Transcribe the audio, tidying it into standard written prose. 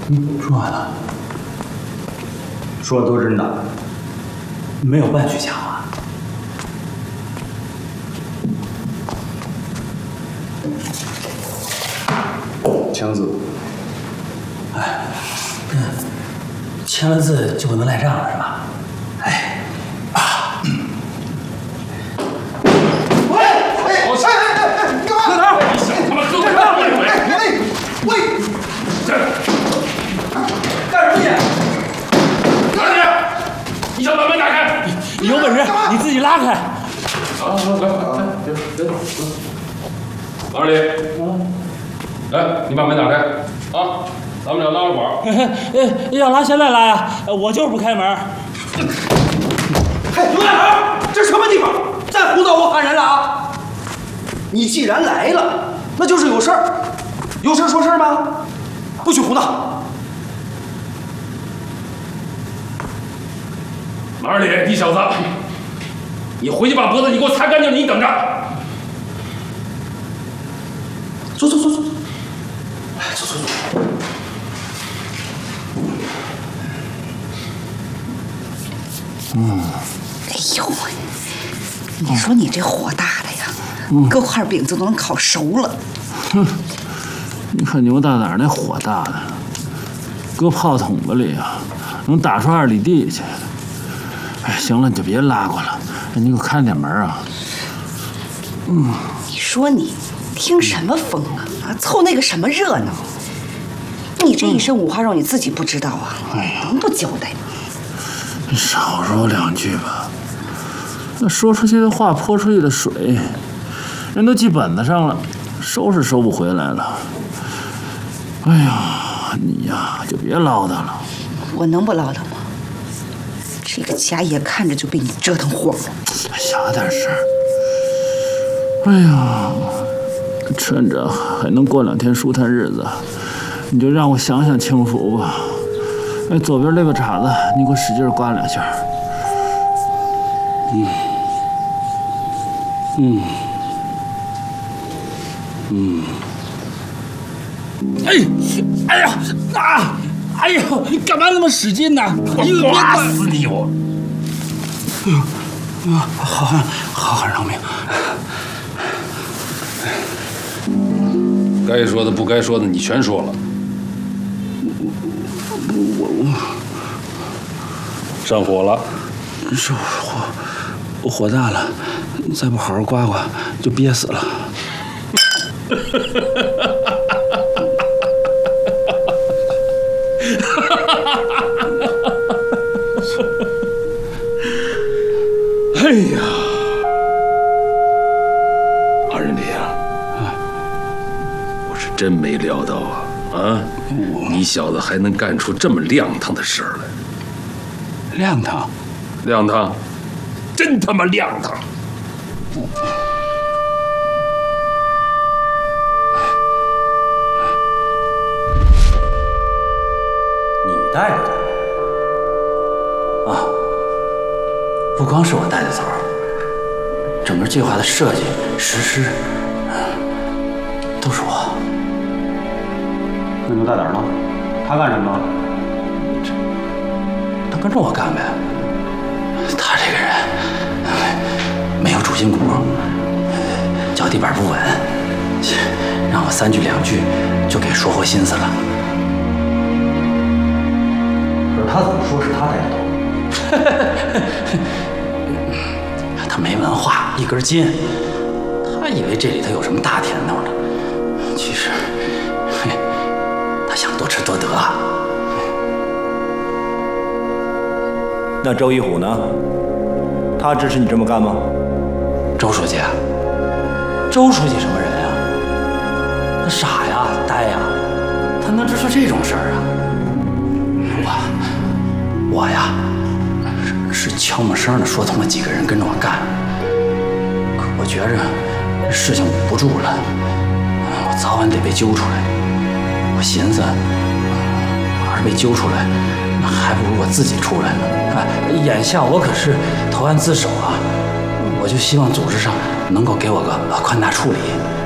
你说完了？ 说的都是真的， 没有半句假话。 签字。 哎，签了字就不能赖账了是吧？哎，啊， 喂，你干嘛？在哪儿？你想他妈喝我一回？喂，干什么你？哪里？你想把门打开？ 你有本事你自己拉开。 来，王二李，来，你把门打开啊！咱们俩拉会儿。 要拉现在拉呀，我就是不开门。 嘿，刘大头，这什么地方？再胡闹我喊人了啊！你既然来了，那就是有事儿，有事说事吗？不许胡闹！ 马二李，你小子，你回去把脖子你给我擦干净，你等着。 走。哎，走。 哎呦，你说你这火大的呀，搁块饼子都能烤熟了。 哼，你看牛大胆那火大的，搁炮筒子里啊，能打出2里地去。哎，行了，你就别拉过了，你给我开点门啊。 你说你听什么风啊？凑那个什么热闹？你这一身五花肉你自己不知道啊？能不交代吗？ 少说2句吧，那说出去的话泼出去的水，人都记本子上了，收拾收不回来了。哎呀，你呀就别唠叨了。 我能不唠叨吗？这个家眼看着就被你折腾黄了。 小点声。哎呀，趁着还能过2天舒坦日子，你就让我享享清福吧。哎，左边那个叉子，你给我使劲刮2下。哎呀啊！哎呦，你干嘛那么使劲呢？ 我刮死你我！ 好汉饶命。 该说的不该说的你全说了。上火了。 是我火大了，再不好好刮刮就憋死了。 哎呀，二人李啊，我是真没料到啊！你小子还能干出这么亮堂的事儿来。 亮堂， 亮堂，真他妈亮堂！ 你带着他啊？不光是我带的头，整个计划的设计、实施，都是我。 那牛大胆呢？他干什么了？ 他跟着我干呗。他这个人没有主心骨，脚底板不稳，让我3句2句就给说活心思了。 可是他怎么说是他带的头？ 他没文化，一根筋。他以为这里头有什么大甜头呢，其实，他想多吃多得。 那周一虎呢？他支持你这么干吗？ 周书记啊，周书记什么人啊？他傻呀，呆呀，他能支持这种事儿啊？我呀，是悄没声的说通了几个人跟着我干，可我觉着事情捂不住了，我早晚得被揪出来。我寻思，要是被揪出来，那还不如我自己出来呢。眼下我可是投案自首啊，我就希望组织上能够给我个宽大处理。